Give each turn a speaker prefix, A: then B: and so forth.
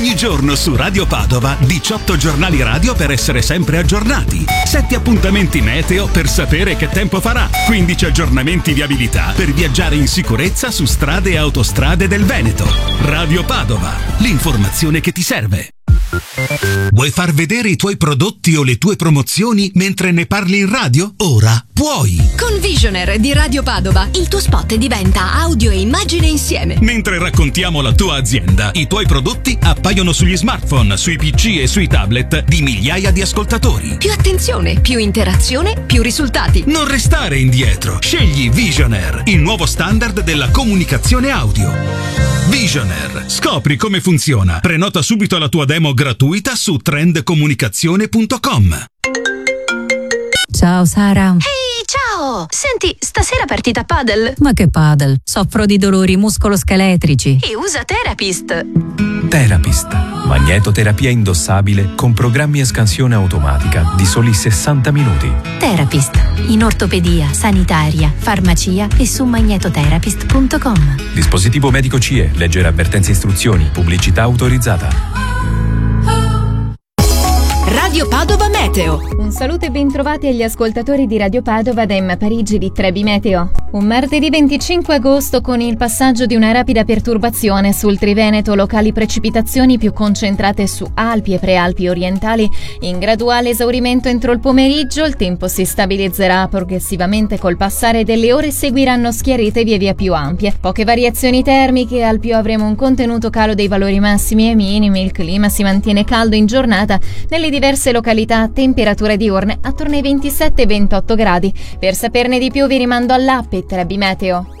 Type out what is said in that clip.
A: Ogni giorno su Radio Padova 18 giornali radio per essere sempre aggiornati, 7 appuntamenti meteo per sapere che tempo farà, 15 aggiornamenti viabilità per viaggiare in sicurezza su strade e autostrade del Veneto. Radio Padova, l'informazione che ti serve. Vuoi far vedere i tuoi prodotti o le tue promozioni mentre ne parli in radio? Ora puoi!
B: Con Visioner di Radio Padova, il tuo spot diventa audio e immagine insieme.
A: Mentre raccontiamo la tua azienda, i tuoi prodotti appaiono sugli smartphone, sui PC e sui tablet di migliaia di ascoltatori.
B: Più attenzione, più interazione, più risultati.
A: Non restare indietro. Scegli Visioner, il nuovo standard della comunicazione audio. Visioner. Scopri come funziona. Prenota subito la tua demo gratuita su trendcomunicazione.com.
C: Ciao Sara.
B: Ehi, ciao! Senti, stasera partita padel?
C: Ma che padel? Soffro di dolori muscoloscheletrici.
B: E usa Therapist.
D: Therapist, magnetoterapia indossabile con programmi a scansione automatica di soli 60 minuti.
E: Therapist, in ortopedia, sanitaria, farmacia e su magnetotherapist.com.
D: Dispositivo medico CE, leggere avvertenze e istruzioni, pubblicità autorizzata.
B: Radio Padova Meteo.
F: Un saluto e bentrovati agli ascoltatori di Radio Padova da Emma Parigi di Trebi Meteo. Un martedì 25 agosto con il passaggio di una rapida perturbazione sul Triveneto, locali precipitazioni più concentrate su Alpi e Prealpi orientali. In graduale esaurimento entro il pomeriggio, il tempo si stabilizzerà progressivamente col passare delle ore, seguiranno schiarite via via più ampie. Poche variazioni termiche, al più avremo un contenuto calo dei valori massimi e minimi, il clima si mantiene caldo in giornata, nelle diverse località temperature diurne attorno ai 27-28 gradi. Per saperne di più vi rimando all'app Trebi Meteo.